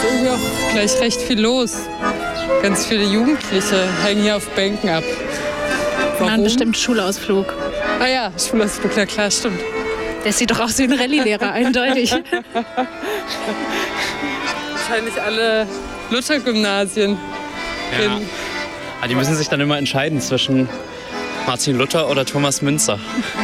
irgendwie auch gleich recht viel los. Ganz viele Jugendliche hängen hier auf Bänken ab. Warum? War bestimmt Schulausflug. Ah ja, Schulausflug, ja klar, stimmt. Der sieht doch aus wie ein Rallye-Lehrer, eindeutig. Wahrscheinlich alle Luther-Gymnasien. Ja. Die müssen sich dann immer entscheiden zwischen Martin Luther oder Thomas Münzer.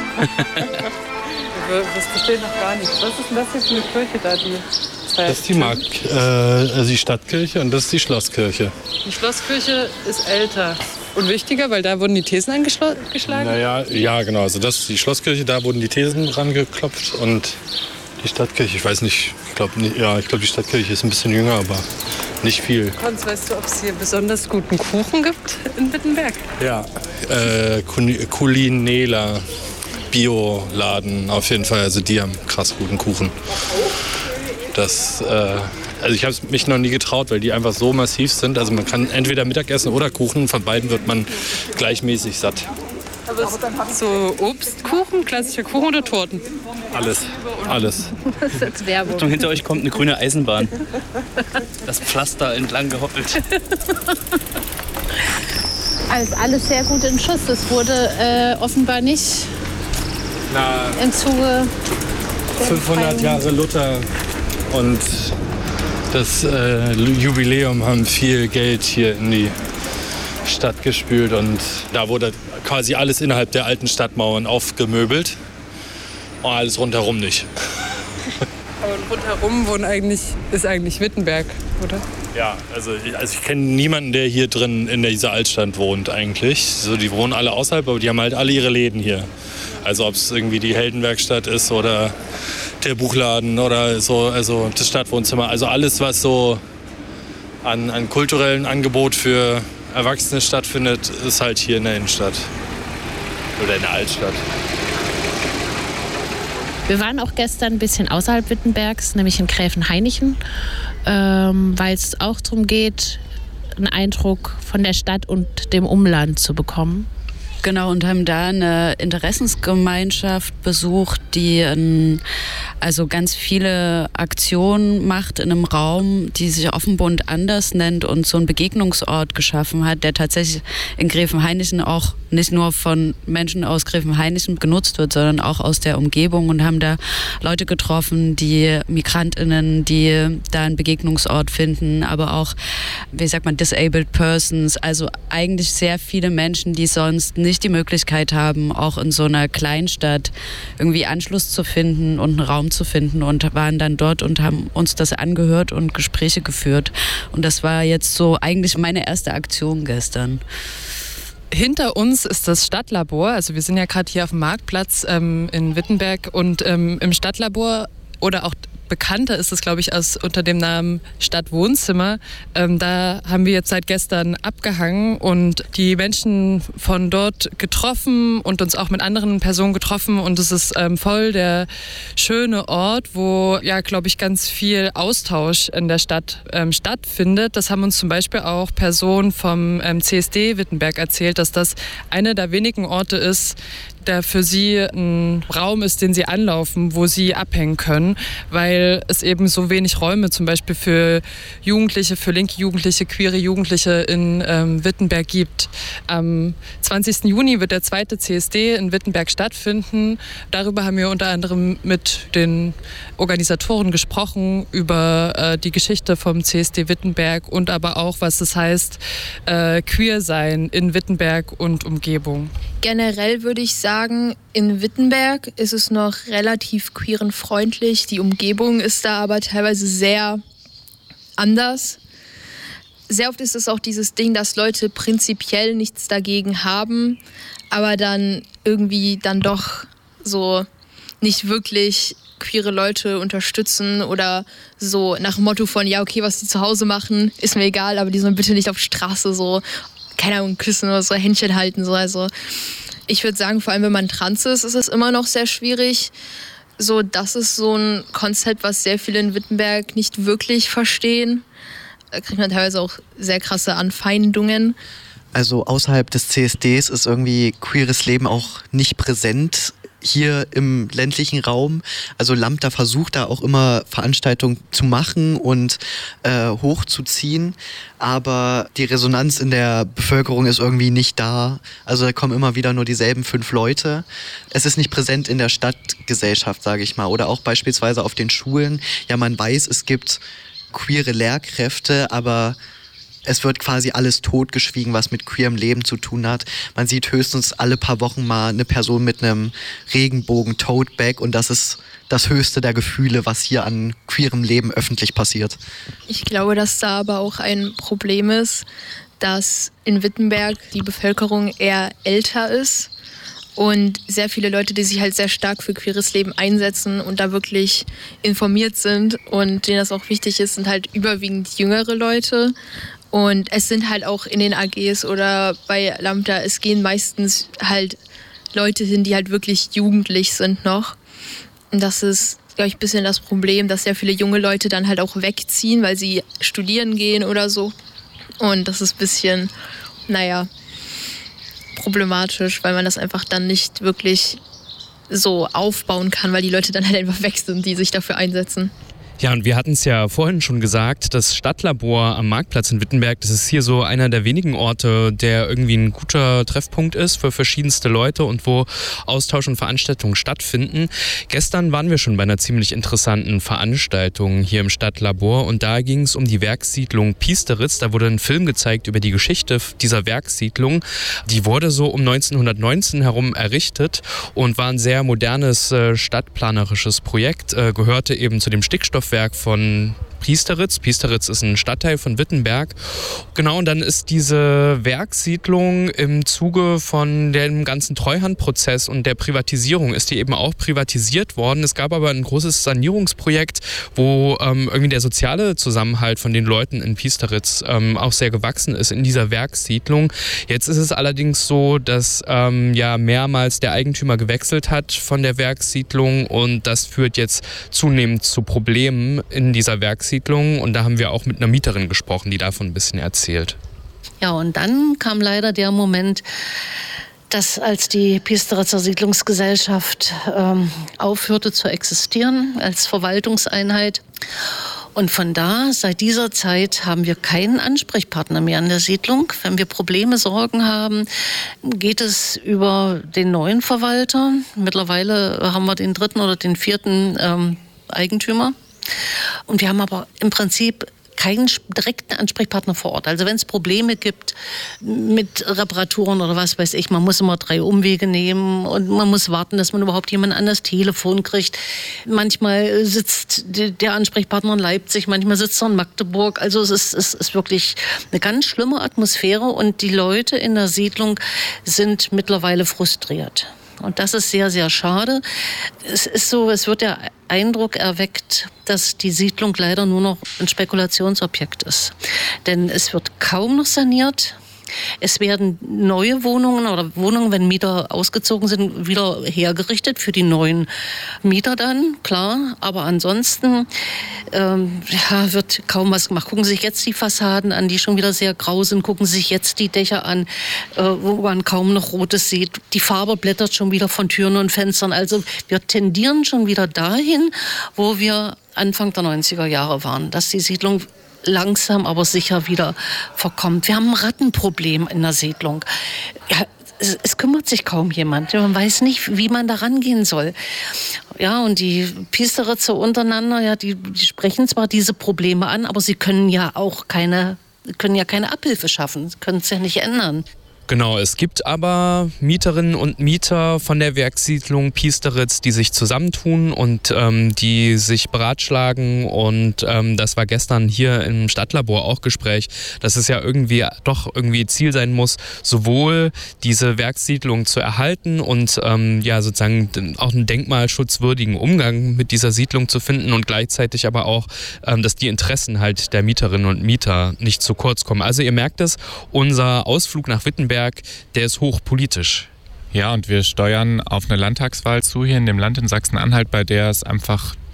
Das verstehe ich noch gar nicht. Was ist denn das hier für eine Kirche da? Das ist die Stadtkirche und das ist die Schlosskirche. Die Schlosskirche ist älter und wichtiger, weil da wurden die Thesen angeschlagen? Naja, ja genau. Also das ist die Schlosskirche, da wurden die Thesen rangeklopft und die Stadtkirche, ich weiß nicht, ich glaube die Stadtkirche ist ein bisschen jünger, aber nicht viel. Konz, weißt du, ob es hier besonders guten Kuchen gibt in Wittenberg? Ja, Culinela, Bioladen auf jeden Fall. Also die haben krass guten Kuchen. Also ich habe mich noch nie getraut, weil die einfach so massiv sind. Also man kann entweder Mittagessen oder Kuchen. Von beiden wird man gleichmäßig satt. Aber so Obstkuchen, klassischer Kuchen oder Torten? Alles. Das ist jetzt Werbung. Achtung, hinter euch kommt eine grüne Eisenbahn. Das Pflaster entlang gehoppelt. Alles sehr gut in Schuss. Das wurde offenbar nicht im Zuge 500 Jahre Luther und das Jubiläum haben viel Geld hier in die Stadt gespült und da wurde quasi alles innerhalb der alten Stadtmauern aufgemöbelt und alles rundherum nicht. Aber rundherum ist eigentlich Wittenberg, oder? Ja, also ich kenne niemanden, der hier drin in dieser Altstadt wohnt eigentlich. So, die wohnen alle außerhalb, aber die haben halt alle ihre Läden hier. Also ob es irgendwie die Heldenwerkstatt ist oder der Buchladen oder so, also das Stadtwohnzimmer. Also alles, was so an kulturellen Angebot für Erwachsene stattfindet, ist halt hier in der Innenstadt oder in der Altstadt. Wir waren auch gestern ein bisschen außerhalb Wittenbergs, nämlich in Gräfenhainichen, weil es auch darum geht, einen Eindruck von der Stadt und dem Umland zu bekommen. Genau, und haben da eine Interessensgemeinschaft besucht, die also ganz viele Aktionen macht in einem Raum, die sich Offenbund anders nennt und so einen Begegnungsort geschaffen hat, der tatsächlich in Gräfenhainichen auch nicht nur von Menschen aus Gräfenhainichen genutzt wird, sondern auch aus der Umgebung, und haben da Leute getroffen, die MigrantInnen, die da einen Begegnungsort finden, aber auch, wie sagt man, disabled persons, also eigentlich sehr viele Menschen, die sonst nicht die Möglichkeit haben, auch in so einer Kleinstadt irgendwie Anschluss zu finden und einen Raum zu finden, und waren dann dort und haben uns das angehört und Gespräche geführt. Und das war jetzt so eigentlich meine erste Aktion gestern. Hinter uns ist das Stadtlabor, also wir sind ja gerade hier auf dem Marktplatz in Wittenberg, und im Stadtlabor, oder auch bekannter ist es, glaube ich, unter dem Namen Stadtwohnzimmer. Da haben wir jetzt seit gestern abgehangen und die Menschen von dort getroffen und uns auch mit anderen Personen getroffen. Und es ist voll der schöne Ort, wo, ja, glaube ich, ganz viel Austausch in der Stadt stattfindet. Das haben uns zum Beispiel auch Personen vom CSD Wittenberg erzählt, dass das einer der wenigen Orte ist, der für sie ein Raum ist, den sie anlaufen, wo sie abhängen können, weil es eben so wenig Räume zum Beispiel für Jugendliche, für linke Jugendliche, queere Jugendliche in Wittenberg gibt. Am 20. Juni wird der zweite CSD in Wittenberg stattfinden. Darüber haben wir unter anderem mit den Organisatoren gesprochen, über die Geschichte vom CSD Wittenberg und aber auch, was es heißt, queer sein in Wittenberg und Umgebung. Generell würde ich sagen, in Wittenberg ist es noch relativ queerenfreundlich. Die Umgebung ist da aber teilweise sehr anders. Sehr oft ist es auch dieses Ding, dass Leute prinzipiell nichts dagegen haben, aber dann irgendwie dann doch so nicht wirklich queere Leute unterstützen oder so nach dem Motto von, ja, okay, was die zu Hause machen, ist mir egal, aber die sollen bitte nicht auf die Straße so, keine Ahnung, küssen oder so, Händchen halten, so. Also ich würde sagen, vor allem wenn man trans ist, ist es immer noch sehr schwierig. So, das ist so ein Konzept, was sehr viele in Wittenberg nicht wirklich verstehen. Da kriegt man teilweise auch sehr krasse Anfeindungen. Also außerhalb des CSDs ist irgendwie queeres Leben auch nicht präsent hier im ländlichen Raum. Also Lambda versucht da auch immer Veranstaltungen zu machen und hochzuziehen, aber die Resonanz in der Bevölkerung ist irgendwie nicht da. Also da kommen immer wieder nur dieselben 5 Leute. Es ist nicht präsent in der Stadtgesellschaft, sage ich mal, oder auch beispielsweise auf den Schulen. Ja, man weiß, es gibt queere Lehrkräfte, aber es wird quasi alles totgeschwiegen, was mit queerem Leben zu tun hat. Man sieht höchstens alle paar Wochen mal eine Person mit einem Regenbogen-Tote-Bag und das ist das höchste der Gefühle, was hier an queerem Leben öffentlich passiert. Ich glaube, dass da aber auch ein Problem ist, dass in Wittenberg die Bevölkerung eher älter ist und sehr viele Leute, die sich halt sehr stark für queeres Leben einsetzen und da wirklich informiert sind und denen das auch wichtig ist, sind halt überwiegend jüngere Leute. Und es sind halt auch in den AGs oder bei Lambda, es gehen meistens halt Leute hin, die halt wirklich jugendlich sind noch. Und das ist, glaube ich, ein bisschen das Problem, dass sehr viele junge Leute dann halt auch wegziehen, weil sie studieren gehen oder so. Und das ist ein bisschen, problematisch, weil man das einfach dann nicht wirklich so aufbauen kann, weil die Leute dann halt einfach weg sind, die sich dafür einsetzen. Ja, und wir hatten es ja vorhin schon gesagt, das Stadtlabor am Marktplatz in Wittenberg, das ist hier so einer der wenigen Orte, der irgendwie ein guter Treffpunkt ist für verschiedenste Leute und wo Austausch und Veranstaltungen stattfinden. Gestern waren wir schon bei einer ziemlich interessanten Veranstaltung hier im Stadtlabor und da ging es um die Werkssiedlung Piesteritz. Da wurde ein Film gezeigt über die Geschichte dieser Werkssiedlung. Die wurde so um 1919 herum errichtet und war ein sehr modernes stadtplanerisches Projekt, gehörte eben zu dem Stickstoffwerk von Piesteritz. Piesteritz ist ein Stadtteil von Wittenberg. Genau, und dann ist diese Werkssiedlung im Zuge von dem ganzen Treuhandprozess und der Privatisierung ist die eben auch privatisiert worden. Es gab aber ein großes Sanierungsprojekt, wo irgendwie der soziale Zusammenhalt von den Leuten in Piesteritz auch sehr gewachsen ist in dieser Werkssiedlung. Jetzt ist es allerdings so, dass mehrmals der Eigentümer gewechselt hat von der Werkssiedlung und das führt jetzt zunehmend zu Problemen in dieser Werkssiedlung. Und da haben wir auch mit einer Mieterin gesprochen, die davon ein bisschen erzählt. Ja, und dann kam leider der Moment, dass als die Piesteritzer Siedlungsgesellschaft aufhörte zu existieren als Verwaltungseinheit. Und von da, seit dieser Zeit, haben wir keinen Ansprechpartner mehr in der Siedlung. Wenn wir Probleme, Sorgen haben, geht es über den neuen Verwalter. Mittlerweile haben wir den 3. oder den 4. Eigentümer. Und wir haben aber im Prinzip keinen direkten Ansprechpartner vor Ort. Also wenn es Probleme gibt mit Reparaturen oder was weiß ich, man muss immer 3 Umwege nehmen und man muss warten, dass man überhaupt jemanden an das Telefon kriegt. Manchmal sitzt der Ansprechpartner in Leipzig, manchmal sitzt er in Magdeburg. Also es ist wirklich eine ganz schlimme Atmosphäre und die Leute in der Siedlung sind mittlerweile frustriert. Und das ist sehr, sehr schade. Es ist so, es wird der Eindruck erweckt, dass die Siedlung leider nur noch ein Spekulationsobjekt ist. Denn es wird kaum noch saniert. Es werden neue Wohnungen oder Wohnungen, wenn Mieter ausgezogen sind, wieder hergerichtet für die neuen Mieter dann, klar. Aber ansonsten wird kaum was gemacht. Gucken Sie sich jetzt die Fassaden an, die schon wieder sehr grau sind. Gucken Sie sich jetzt die Dächer an, wo man kaum noch Rotes sieht. Die Farbe blättert schon wieder von Türen und Fenstern. Also wir tendieren schon wieder dahin, wo wir Anfang der 90er Jahre waren, dass die Siedlung langsam, aber sicher wieder verkommt. Wir haben ein Rattenproblem in der Siedlung. Ja, es kümmert sich kaum jemand. Man weiß nicht, wie man da rangehen soll. Ja, und die Piesteritzer untereinander, ja, die sprechen zwar diese Probleme an, aber sie können ja auch keine Abhilfe schaffen. Sie können es ja nicht ändern. Genau, es gibt aber Mieterinnen und Mieter von der Werkssiedlung Piesteritz, die sich zusammentun und die sich beratschlagen und das war gestern hier im Stadtlabor auch Gespräch, dass es ja irgendwie Ziel sein muss, sowohl diese Werkssiedlung zu erhalten und sozusagen auch einen denkmalschutzwürdigen Umgang mit dieser Siedlung zu finden und gleichzeitig aber auch, dass die Interessen halt der Mieterinnen und Mieter nicht zu kurz kommen. Also ihr merkt es, unser Ausflug nach Wittenberg, der ist hochpolitisch. Ja, und wir steuern auf eine Landtagswahl zu hier in dem Land in Sachsen-Anhalt, bei der es einfach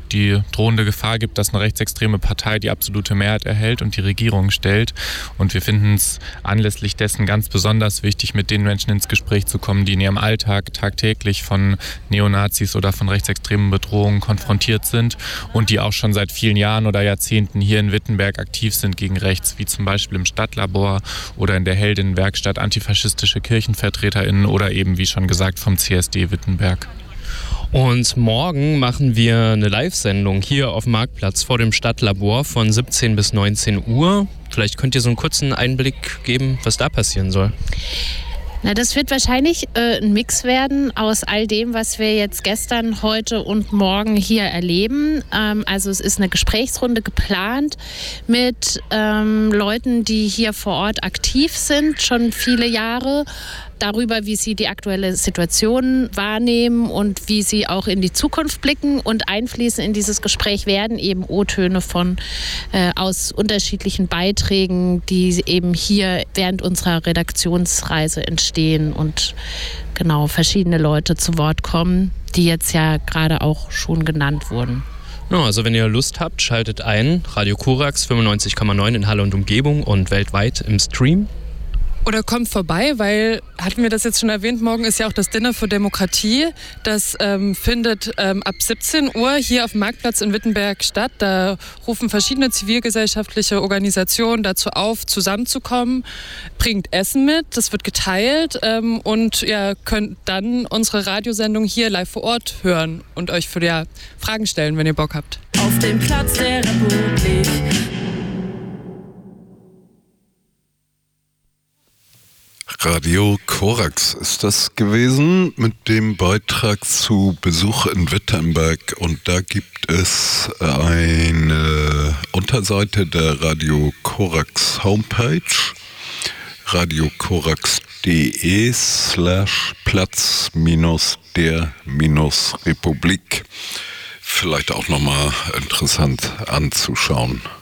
die drohende Gefahr gibt, dass eine rechtsextreme Partei die absolute Mehrheit erhält und die Regierung stellt. Und wir finden es anlässlich dessen ganz besonders wichtig, mit den Menschen ins Gespräch zu kommen, die in ihrem Alltag tagtäglich von Neonazis oder von rechtsextremen Bedrohungen konfrontiert sind und die auch schon seit vielen Jahren oder Jahrzehnten hier in Wittenberg aktiv sind gegen rechts, wie zum Beispiel im Stadtlabor oder in der Heldinnenwerkstatt antifaschistische KirchenvertreterInnen oder eben, wie schon gesagt, vom CSD Wittenberg. Und morgen machen wir eine Live-Sendung hier auf dem Marktplatz vor dem Stadtlabor von 17 bis 19 Uhr. Vielleicht könnt ihr so einen kurzen Einblick geben, was da passieren soll. Na, das wird wahrscheinlich ein Mix werden aus all dem, was wir jetzt gestern, heute und morgen hier erleben. Also es ist eine Gesprächsrunde geplant mit Leuten, die hier vor Ort aktiv sind, schon viele Jahre, darüber, wie sie die aktuelle Situation wahrnehmen und wie sie auch in die Zukunft blicken. Und einfließen in dieses Gespräch werden eben O-Töne aus unterschiedlichen Beiträgen, die eben hier während unserer Redaktionsreise entstehen und genau verschiedene Leute zu Wort kommen, die jetzt ja gerade auch schon genannt wurden. Ja, also wenn ihr Lust habt, schaltet ein. Radio Korax 95,9 in Halle und Umgebung und weltweit im Stream. Oder kommt vorbei, weil, hatten wir das jetzt schon erwähnt, morgen ist ja auch das Dinner für Demokratie. Das findet ab 17 Uhr hier auf dem Marktplatz in Wittenberg statt. Da rufen verschiedene zivilgesellschaftliche Organisationen dazu auf, zusammenzukommen. Bringt Essen mit, das wird geteilt und ihr könnt dann unsere Radiosendung hier live vor Ort hören und euch für Fragen stellen, wenn ihr Bock habt. Auf dem Platz der Republik. Radio Korax ist das gewesen mit dem Beitrag zu Besuch in Wittenberg, und da gibt es eine Unterseite der Radio Korax Homepage, radiokorax.de/Platz-der-Republik. Vielleicht auch nochmal interessant anzuschauen.